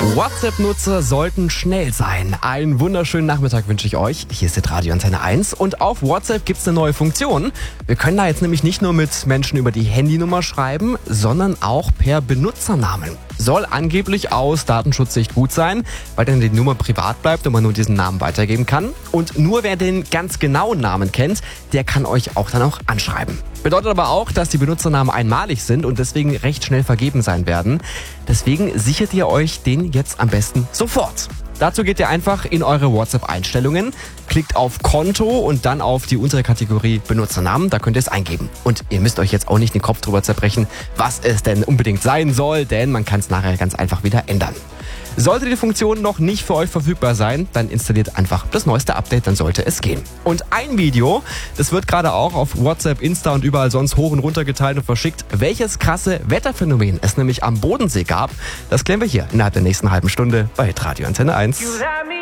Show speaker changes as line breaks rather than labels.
WhatsApp-Nutzer sollten schnell sein. Einen wunderschönen Nachmittag wünsche ich euch. Hier ist Radio Antenne 1 und auf WhatsApp gibt es eine neue Funktion. Wir können da jetzt nämlich nicht nur mit Menschen über die Handynummer schreiben, sondern auch per Benutzernamen. Soll angeblich aus Datenschutzsicht gut sein, weil dann die Nummer privat bleibt und man nur diesen Namen weitergeben kann. Und nur wer den ganz genauen Namen kennt, der kann euch auch dann auch anschreiben. Bedeutet aber auch, dass die Benutzernamen einmalig sind und deswegen recht schnell vergeben sein werden. Deswegen sichert ihr euch den jetzt am besten sofort. Dazu geht ihr einfach in eure WhatsApp-Einstellungen, klickt auf Konto und dann auf die untere Kategorie Benutzernamen, da könnt ihr es eingeben. Und ihr müsst euch jetzt auch nicht den Kopf drüber zerbrechen, was es denn unbedingt sein soll, denn man kann es nachher ganz einfach wieder ändern. Sollte die Funktion noch nicht für euch verfügbar sein, dann installiert einfach das neueste Update, dann sollte es gehen. Und ein Video, das wird gerade auch auf WhatsApp, Insta und überall sonst hoch und runter geteilt und verschickt. Welches krasse Wetterphänomen es nämlich am Bodensee gab, das klären wir hier innerhalb der nächsten halben Stunde bei Radio Antenne 1.